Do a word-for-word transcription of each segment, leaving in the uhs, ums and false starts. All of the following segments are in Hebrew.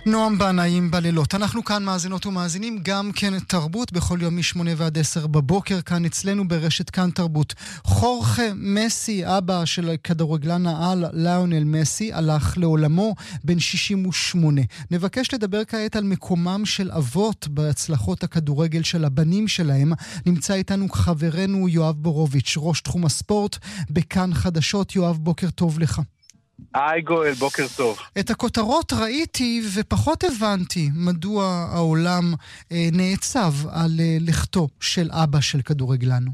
נועם בנאים בלילות. אנחנו כאן מאזינות ומאזינים גם כן תרבות בכל יום משמונה ועד עשר בבוקר כאן אצלנו ברשת כאן תרבות. חורכה מסי, אבא של כדורגלן העל ליונל מסי, הלך לעולמו בן שישים ושמונה. נבקש לדבר כעת על מקומם של אבות בהצלחות הכדורגל של הבנים שלהם. נמצא איתנו חברנו יואב בורוביץ', ראש תחום הספורט בכאן חדשות. יואב, בוקר טוב לך. היי גואל, בוקר טוב. את הכותרות ראיתי ופחות הבנתי מדוע העולם אה, נעצב על אה, לכתו של אבא של כדורגלנו.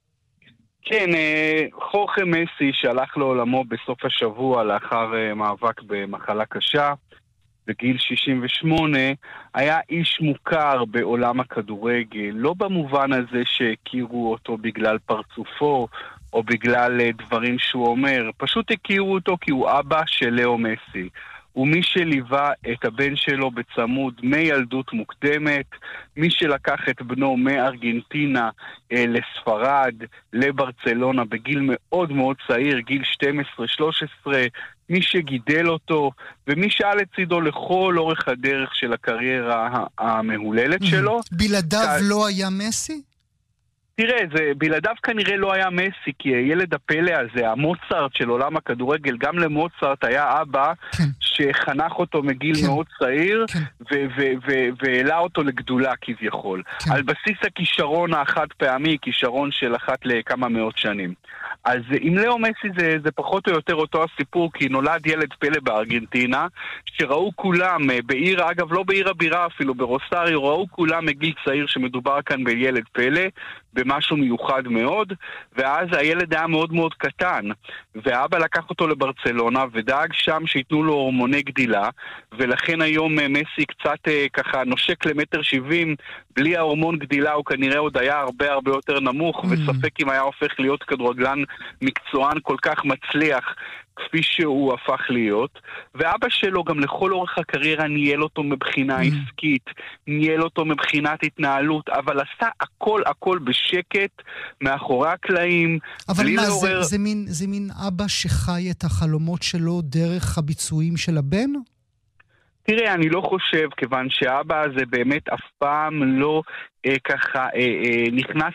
כן, אה, חורכה מסי שהלך לעולמו בסוף השבוע לאחר אה, מאבק במחלה קשה בגיל שישים ושמונה, היה איש מוכר בעולם הכדורגל, לא במובן הזה שהכירו אותו בגלל פרצופו או בגלל דברים שהוא אומר, פשוט הכירו אותו כי הוא אבא של לאו מסי. ומי שליווה את הבן שלו בצמוד מילדות מוקדמת, מי שלקח את בנו מארגנטינה אה, לספרד, לברצלונה בגיל מאוד מאוד צעיר, גיל שתים עשרה שלוש עשרה, מי שגידל אותו ומי שהיה לצידו לכל אורך הדרך של הקריירה המהוללת שלו. בלעדיו לא היה מסי? תראה, זה, בלעדיו כנראה לא היה מסי, כי ילד הפלא הזה, המוצרט של עולם הכדורגל, גם למוצרט היה אבא כן. שחנך אותו מגיל כן. מאוד צעיר, כן. והעלה אותו לגדולה כביכול. כן. על בסיס הכישרון האחד פעמי, כישרון של אחת לכמה מאות שנים. אז עם לאו מסי זה, זה פחות או יותר אותו הסיפור, כי נולד ילד פלא בארגנטינה, שראו כולם, בעיר, אגב לא בעיר הבירה אפילו, ברוסריו, ראו כולם מגיל צעיר שמדובר כאן בילד פלא, במשהו מיוחד מאוד, ואז הילד היה מאוד מאוד קטן, והאבא לקח אותו לברצלונה, ודאג שם שיתנו לו הורמוני גדילה, ולכן היום מסי קצת ככה נושק למטר שבעים, בלי ההורמון גדילה הוא כנראה עוד היה הרבה הרבה יותר נמוך, mm-hmm. וספק אם היה הופך להיות כדורגלן מקצוען כל כך מצליח, כפי שהוא הפך להיות, ואבא שלו גם לכל אורך הקריירה ניהל אותו מבחינה mm. עסקית, ניהל אותו מבחינת התנהלות, אבל עשה הכל הכל בשקט, מאחורי הקלעים, אבל בלי מה, לעורר... זה, זה, מין, זה מין אבא שחי את החלומות שלו דרך הביצועים של הבן? תראה, אני לא חושב, כיוון שהאבא הזה באמת אף פעם לא אה, ככה אה, אה, נכנס